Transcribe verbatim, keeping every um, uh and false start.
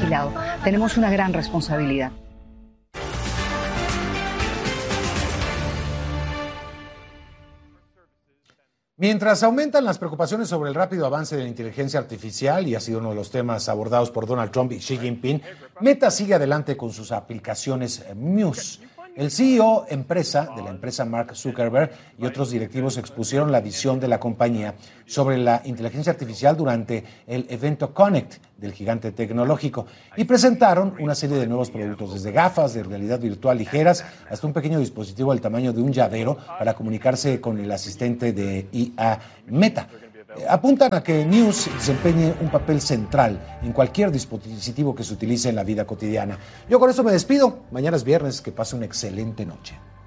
lado. Tenemos una gran responsabilidad. Mientras aumentan las preocupaciones sobre el rápido avance de la inteligencia artificial, y ha sido uno de los temas abordados por Donald Trump y Xi Jinping, Meta sigue adelante con sus aplicaciones Muse. El C E O empresa de la empresa Mark Zuckerberg y otros directivos expusieron la visión de la compañía sobre la inteligencia artificial durante el evento Connect del gigante tecnológico y presentaron una serie de nuevos productos, desde gafas de realidad virtual ligeras hasta un pequeño dispositivo del tamaño de un llavero para comunicarse con el asistente de I A Meta. Apuntan a que Muse desempeñe un papel central en cualquier dispositivo que se utilice en la vida cotidiana. Yo con eso me despido. Mañana es viernes. Que pase una excelente noche.